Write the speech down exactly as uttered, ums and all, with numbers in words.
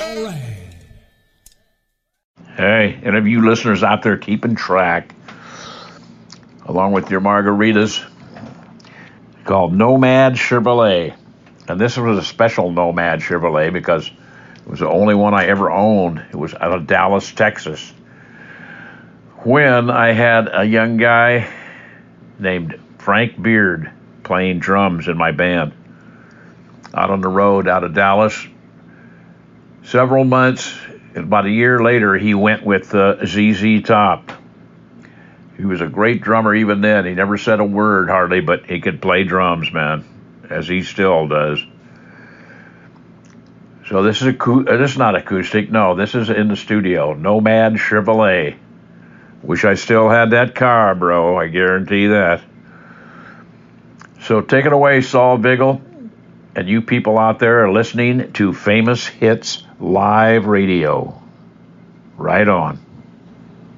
Hey, any of you listeners out there keeping track, along with your margaritas, called Nomad Chevrolet. And this was a special Nomad Chevrolet because it was the only one I ever owned. It was out of Dallas, Texas. When I had a young guy named Frank Beard playing drums in my band out on the road out of Dallas. Several months, about a year later, he went with uh, Z Z Top. He was a great drummer even then. He never said a word hardly, but he could play drums, man, as he still does. So this is a this is not acoustic. No, this is in the studio. Nomad Chevrolet. Wish I still had that car, bro. I guarantee that. So take it away, Saul Vigil, and you people out there are listening to Famous Hits Live Radio. Right on.